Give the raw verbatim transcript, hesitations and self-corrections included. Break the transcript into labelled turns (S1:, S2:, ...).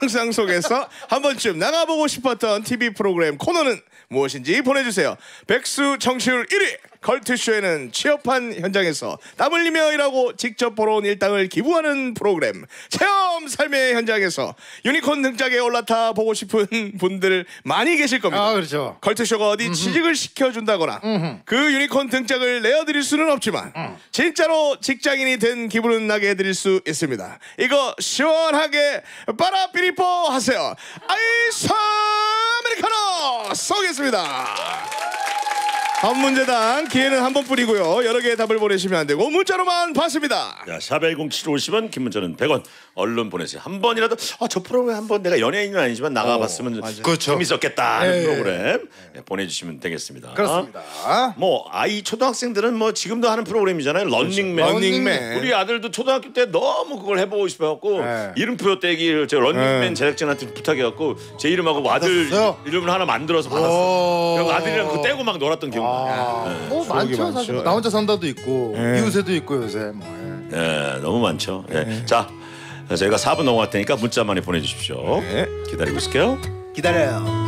S1: 상상 속에서 한 번쯤 나가보고 싶었던 티비 프로그램 코너는 무엇인지 보내주세요. 백수 청취율 일 위 걸트쇼에는 취업한 현장에서 땀 흘리며 일하고 직접 벌어온 일당을 기부하는 프로그램 체험 삶의 현장에서 유니콘 등짝에 올라타 보고 싶은 분들 많이 계실 겁니다.
S2: 아, 그렇죠.
S1: 걸트쇼가 어디 음흠. 취직을 시켜준다거나 음흠. 그 유니콘 등짝을 내어드릴 수는 없지만 음. 진짜로 직장인이 된 기분은 나게 해드릴 수 있습니다. 이거 시원하게 빠라삐리뽀 하세요. 아이스 아메리카노 쏘겠습니다. 한 문제당 기회는 한 번뿐이고요. 여러 개의 답을 보내시면 안 되고 문자로만 받습니다.
S3: 자, 샵 일공칠 오십 원, 긴 문자는 백 원. 얼른 보내세요. 한 번이라도 아, 저 프로그램 한번 내가 연예인은 아니지만 나가봤으면 어, 그렇죠. 재밌었겠다 하는 네. 프로그램 네, 보내주시면 되겠습니다.
S2: 그렇습니다.
S3: 아, 뭐 아이 초등학생들은 뭐 지금도 하는 프로그램이잖아요. 런닝맨.
S1: 그렇죠. 런닝맨.
S3: 우리 아들도 초등학교 때 너무 그걸 해보고 싶어갖고 네. 이름표 떼기를 제가 런닝맨 네. 제작진한테 부탁해갖고 제 이름하고 아, 아들 받았어요? 이름을 하나 만들어서 받았어. 그리고 아들이랑 그거 떼고 막 놀았던 기억.
S2: 아, 네. 뭐 많죠 많죠. 사실. 나 혼자 산다도 있고 네. 이웃에도 있고 요새 뭐.
S3: 네, 너무 많죠. 네. 네. 자, 저희가 사 분 넘어갈 테니까 문자 많이 보내주십시오. 네. 기다리고 있을게요.
S1: 기다려요.